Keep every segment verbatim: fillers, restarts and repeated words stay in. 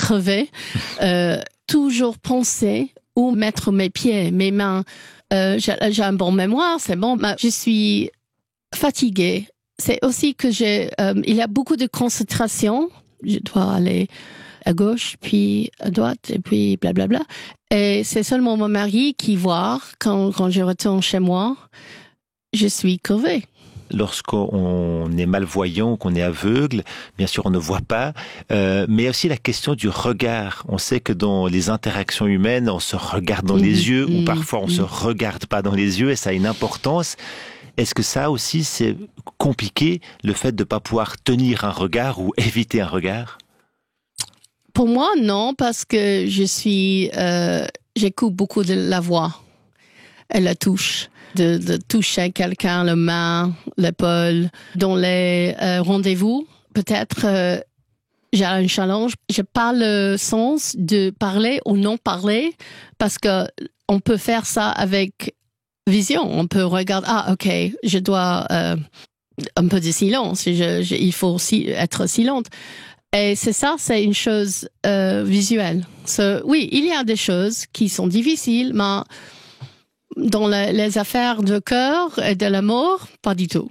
crevée, euh, toujours penser où mettre mes pieds, mes mains. Euh, j'ai, j'ai un bon mémoire, c'est bon. Mais je suis fatiguée. C'est aussi que j'ai, euh, il y a beaucoup de concentration. Je dois aller à gauche, puis à droite, et puis blablabla. Et c'est seulement mon mari qui voit quand, quand je retourne chez moi. Je suis crevée. Lorsqu'on est malvoyant, qu'on est aveugle, bien sûr on ne voit pas, euh, mais aussi la question du regard. On sait que dans les interactions humaines, on se regarde dans mmh, les yeux, mmh, ou parfois on mmh. se regarde pas dans les yeux, et ça a une importance. Est-ce que ça aussi c'est compliqué, le fait de ne pas pouvoir tenir un regard ou éviter un regard? Pour moi, non, parce que je suis, euh, j'écoute beaucoup de la voix et la touche. De, de toucher quelqu'un, la main, l'épaule. Dans les euh, rendez-vous, peut-être euh, j'ai un challenge. J'ai pas le sens de parler ou non parler parce que on peut faire ça avec vision. On peut regarder, ah ok, je dois euh, un peu de silence. Je, je, il faut aussi être silente. Et c'est ça, c'est une chose euh, visuelle. So, oui, il y a des choses qui sont difficiles, mais dans la, les affaires de cœur et de l'amour, pas du tout.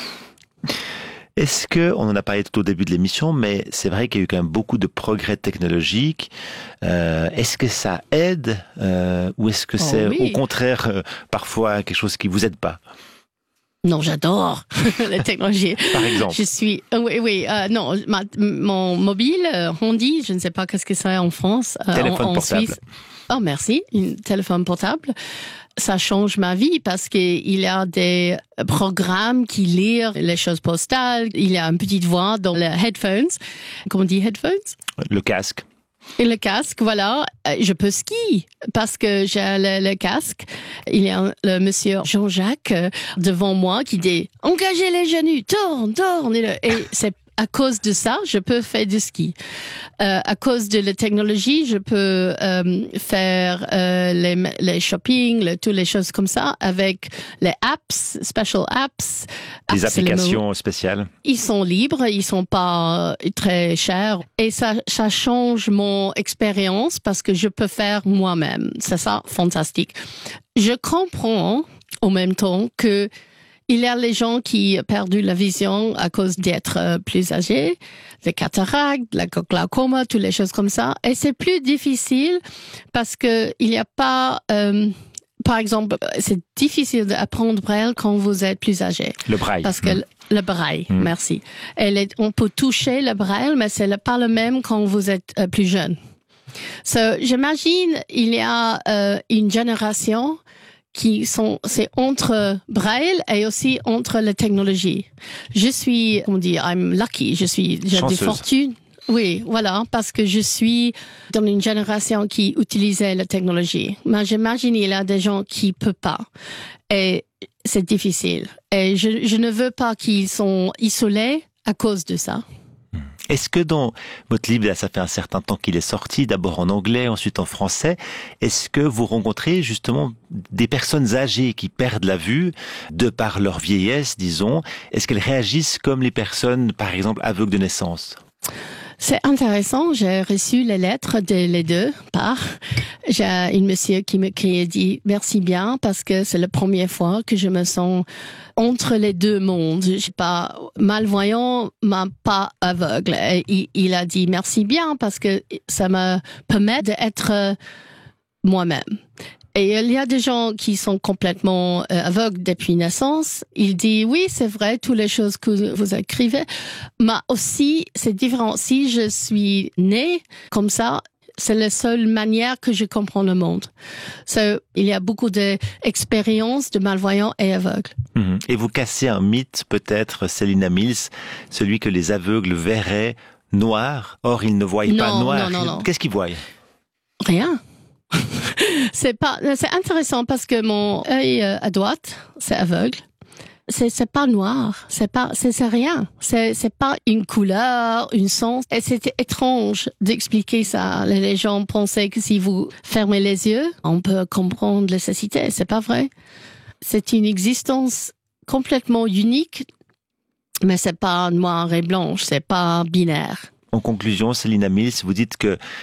Est-ce que, on en a parlé tout au début de l'émission, mais c'est vrai qu'il y a eu quand même beaucoup de progrès technologiques. Euh, est-ce que ça aide euh, ou est-ce que oh, c'est oui. au contraire euh, parfois quelque chose qui vous aide pas? Non, j'adore la technologie. Par exemple. Je suis, euh, oui, oui, euh, non, ma, mon mobile, euh, Hondi, je ne sais pas qu'est-ce que c'est en France, euh, téléphone en, en portable. Suisse. Oh, merci, un téléphone portable. Ça change ma vie parce qu'il y a des programmes qui lisent les choses postales. Il y a une petite voix dans les headphones. Comment on dit headphones? Le casque. Et le casque, voilà. Je peux skier parce que j'ai le, le casque. Il y a le monsieur Jean-Jacques devant moi qui dit « Engagez les genoux, tourne, tourne !» Et c'est à cause de ça, je peux faire du ski. Euh, à cause de la technologie, je peux euh, faire euh, les, les shopping, le, toutes les choses comme ça avec les apps, special apps. Les apps, applications spéciales. Ils sont libres, ils sont pas très chers et ça, ça change mon expérience parce que je peux faire moi-même. C'est ça, fantastique. Je comprends en même temps que il y a les gens qui ont perdu la vision à cause d'être plus âgés, les cataractes, la glaucome, toutes les choses comme ça. Et c'est plus difficile parce que il n'y a pas, euh, par exemple, c'est difficile d'apprendre braille quand vous êtes plus âgé. Le braille. Parce que mmh. le braille, mmh. merci. Et les, on peut toucher le braille, mais c'est pas le même quand vous êtes euh, plus jeune. So, j'imagine il y a euh, une génération qui sont, c'est entre braille et aussi entre la technologie. Je suis, on dit, I'm lucky, je suis, j'ai des fortunes. Oui, voilà, parce que je suis dans une génération qui utilisait la technologie. Mais j'imagine il y a des gens qui peuvent pas. Et c'est difficile. Et je, je ne veux pas qu'ils sont isolés à cause de ça. Est-ce que dans votre livre, là, ça fait un certain temps qu'il est sorti, d'abord en anglais, ensuite en français, est-ce que vous rencontrez justement des personnes âgées qui perdent la vue de par leur vieillesse, disons? Est-ce qu'elles réagissent comme les personnes, par exemple, aveugles de naissance? C'est intéressant, j'ai reçu les lettres de les deux parts. J'ai une monsieur qui me qui a dit merci bien parce que c'est la première fois que je me sens entre les deux mondes. Je suis pas malvoyant, mais pas aveugle. Et il, il a dit merci bien parce que ça me permet d'être moi-même. Et il y a des gens qui sont complètement euh, aveugles depuis naissance. Il dit, oui, c'est vrai, toutes les choses que vous écrivez, mais aussi, c'est différent. Si je suis née comme ça, c'est la seule manière que je comprends le monde. So, il y a beaucoup d'expériences de malvoyants et aveugles. Mmh. Et vous cassez un mythe, peut-être, Célina Mills, celui que les aveugles verraient noir. Or, ils ne voient non, pas noir. Non, non, non. Qu'est-ce qu'ils voient? Rien. c'est pas, c'est intéressant parce que mon œil à droite, c'est aveugle. C'est, c'est pas noir. C'est pas, c'est, c'est rien. C'est, c'est pas une couleur, une sens. Et c'était étrange d'expliquer ça. Les gens pensaient que si vous fermez les yeux, on peut comprendre la cécité. C'est pas vrai. C'est une existence complètement unique, mais c'est pas noir et blanc. C'est pas binaire. En conclusion, Célina Mills, vous dites que